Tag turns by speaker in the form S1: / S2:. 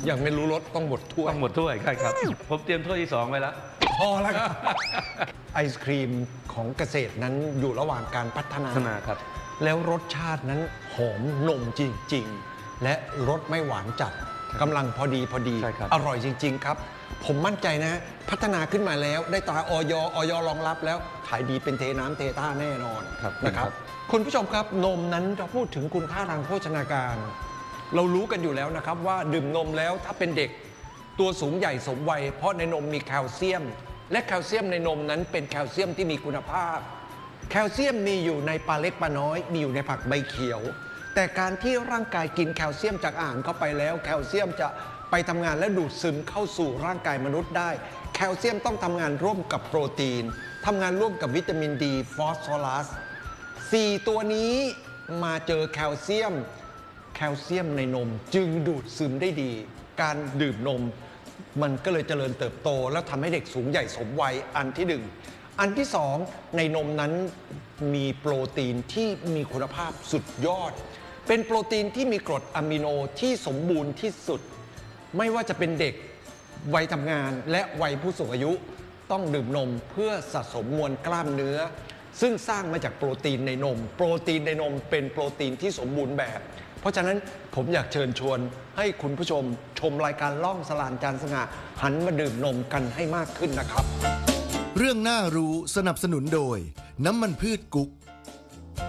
S1: ยังไม่รู้รสต้องหมดถ้วย
S2: ต้องหมดถ้วยใช่ครับผมเตรียมถ้วยที่2ไว้แล้ว
S1: พอแล้วครับไอศครีมของเกษตรนั้นอยู่ระหว่างการพัฒนา
S2: ครับ
S1: แล้วรสชาตินั้นหอมนมจริงๆและรสไม่หวานจัดกำลังพอดีอร่อยจริงๆครับผมมั่นใจนะพัฒนาขึ้นมาแล้วได้ตราออยรองรับแล้วขายดีเป็นเทน้ำเทท่าแน่นอนนะครับคุณผู้ชมครับนมนั้นเราพูดถึงคุณค่าทางโภชนาการเรารู้กันอยู่แล้วนะครับว่าดื่มนมแล้วถ้าเป็นเด็กตัวสูงใหญ่สมวัยเพราะในนมมีแคลเซียมและแคลเซียมในนมนั้นเป็นแคลเซียมที่มีคุณภาพแคลเซียมมีอยู่ในปลาเล็กปลาน้อยมีอยู่ในผักใบเขียวแต่การที่ร่างกายกินแคลเซียมจากอาหารเข้าไปแล้วแคลเซียมจะไปทำงานและดูดซึมเข้าสู่ร่างกายมนุษย์ได้แคลเซียมต้องทำงานร่วมกับโปรตีนทำงานร่วมกับวิตามินดีฟอสฟอรัส4ตัวนี้มาเจอแคลเซียมในนมจึงดูดซึมได้ดีการดื่มนมมันก็เลยเจริญเติบโตแล้วทำให้เด็กสูงใหญ่สมวัยอันที่1อันที่2ในนมนั้นมีโปรตีนที่มีคุณภาพสุดยอดเป็นโปรตีนที่มีกรดอะมิโนที่สมบูรณ์ที่สุดไม่ว่าจะเป็นเด็กวัยทำงานและวัยผู้สูงอายุต้องดื่มนมเพื่อสะสมมวลกล้ามเนื้อซึ่งสร้างมาจากโปรตีนในนมโปรตีนในนมเป็นโปรตีนที่สมบูรณ์แบบเพราะฉะนั้นผมอยากเชิญชวนให้คุณผู้ชมชมรายการล่องสลานจานสง่าหันมาดื่มนมกันให้มากขึ้นนะครับ
S3: เรื่องน่ารู้สนับสนุนโดยน้ำมันพืชกุ๊ก